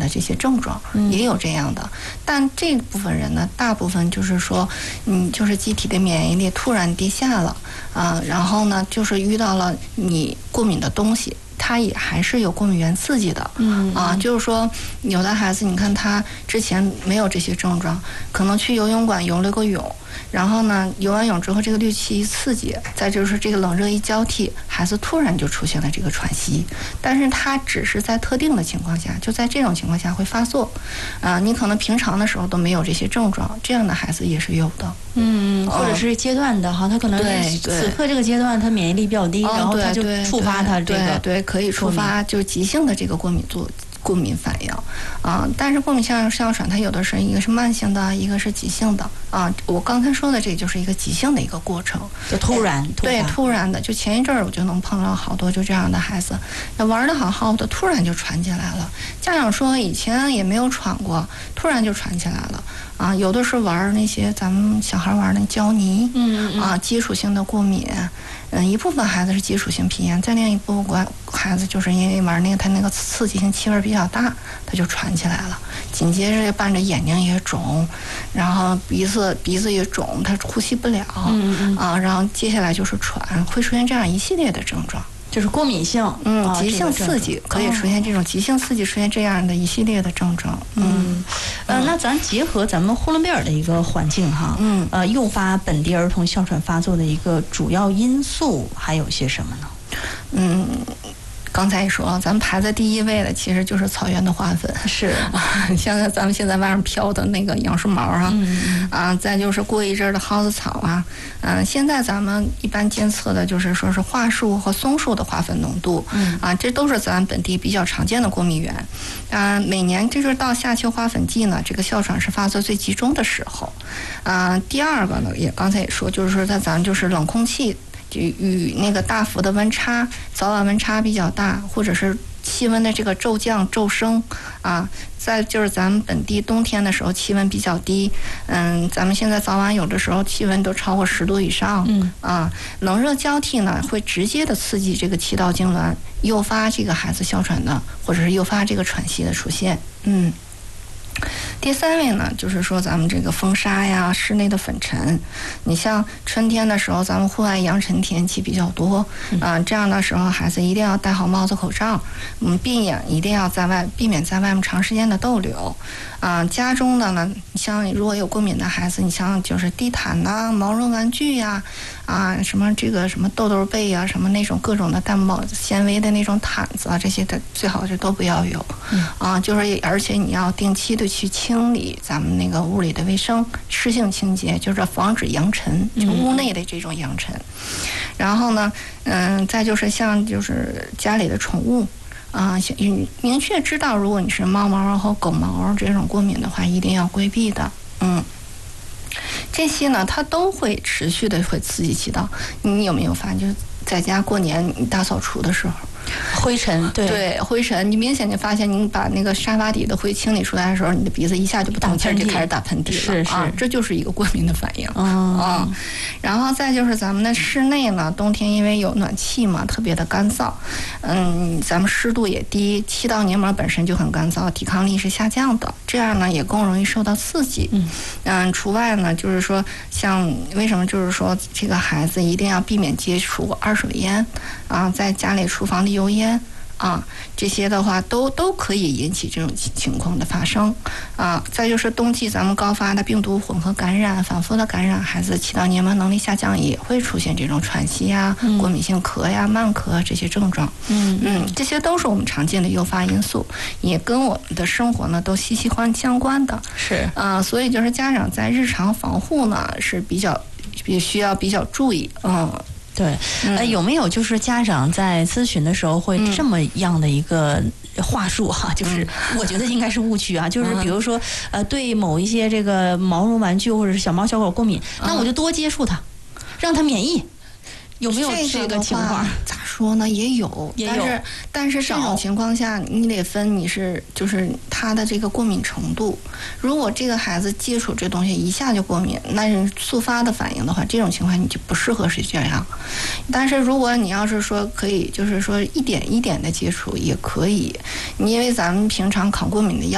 的这些症状，也有这样的。但这部分人呢，大部分就是说，就是机体的免疫力突然低下了啊，然后呢，就是遇到了你过敏的东西。他也还是有过敏原刺激的，就是说有的孩子，你看他之前没有这些症状，可能去游泳馆游了个泳，然后呢游完泳之后这个氯气一刺激，再就是这个冷热一交替，孩子突然就出现了这个喘息，但是他只是在特定的情况下，就在这种情况下会发作，你可能平常的时候都没有这些症状，这样的孩子也是有的。 或者是阶段的哈，他可能此刻这个阶段他免疫力比较低，然后他就触发他这个对可以触发就是急性的这个过敏反应但是过敏性哮喘它有的是一个是慢性的，一个是急性的我刚才说的这就是一个急性的一个过程， 就突然的，就前一阵儿我就能碰到好多就这样的孩子，玩得好好的，突然就传起来了。家长说以前也没有喘过，突然就传起来了有的是玩那些咱们小孩玩的胶泥，基础性的过敏。一部分孩子是基础性皮炎，再另一部分孩子就是因为玩那个他那个刺激性气味比较大，他就传起来了。紧接着伴着眼睛也肿，然后鼻子也肿，他呼吸不了，然后接下来就是喘，会出现这样一系列的症状。 就是过敏性， 急性刺激可以出现这种急性刺激，出现这样的一系列的症状。 那咱结合咱们呼伦贝尔的一个环境哈，诱发本地儿童哮喘发作的一个主要因素还有些什么呢？ 刚才也说了，咱们排在第一位的其实就是草原的花粉， 是像咱们现在外面飘的那个杨树毛再就是过一阵的蒿子草现在咱们一般监测的就是说是桦树和松树的花粉浓度，这都是咱本地比较常见的过敏源。每年就是到夏秋花粉季呢，这个哮喘是发作最集中的时候。第二个呢，刚才也说，就是说在咱就是冷空气。就与那个大幅的温差，早晚温差比较大，或者是气温的这个骤降骤升再就是咱们本地冬天的时候气温比较低，咱们现在早晚有的时候气温都超过10度以上，冷热交替呢会直接的刺激这个气道痉挛，诱发这个孩子哮喘的，或者是诱发这个喘息的出现。第三位呢，就是说咱们这个风沙呀、室内的粉尘。你像春天的时候，咱们户外扬尘天气比较多，这样的时候孩子一定要戴好帽子、口罩，一定要避免在外面长时间的逗留。家中的呢，你像如果有过敏的孩子，你像就是地毯呐、毛绒玩具呀，什么这个什么豆豆被呀，什么那种各种的带纤维的那种毯子这些的最好是都不要有。就是而且你要定期的去清理咱们那个屋里的卫生，湿性清洁，就是防止扬尘，就屋内的这种扬尘。然后呢，再就是像就是家里的宠物。明确知道，如果你是猫毛和狗毛这种过敏的话，一定要规避的。这些呢，它都会持续的会刺激气道。你有没有发现，就是在家过年你大扫除的时候， 灰尘，对灰尘，你明显就发现，你把那个沙发底的灰清理出来的时候，你的鼻子一下就不通气，就开始打喷嚏了，这就是一个过敏的反应。然后再就是咱们的室内呢，冬天因为有暖气嘛，特别的干燥，咱们湿度也低，气道黏膜本身就很干燥，抵抗力是下降的，这样呢也更容易受到刺激。除外呢，就是说像为什么就是说这个孩子一定要避免接触二手烟在家里厨房里油烟这些的话都可以引起这种情况的发生再就是冬季咱们高发的病毒混合感染、反复的感染，孩子气道黏膜能力下降，也会出现这种喘息过敏性咳慢咳这些症状。这些都是我们常见的诱发因素，也跟我们的生活呢都息息相关的。 是所以就是家长在日常防护呢是需要比较注意。 对，有没有就是家长在咨询的时候会这么样的一个话术就是我觉得应该是误区就是比如说对某一些这个毛绒玩具或者是小猫小狗过敏，那我就多接触它，让它免疫。有没有这个情况？ 咋说呢？也有，但是这种情况下，你得分就是他的这个过敏程度。如果这个孩子接触这东西一下就过敏，那是速发的反应的话，这种情况你就不适合是这样。但是如果你要是说可以，就是说一点一点的接触也可以，因为咱们平常抗过敏的药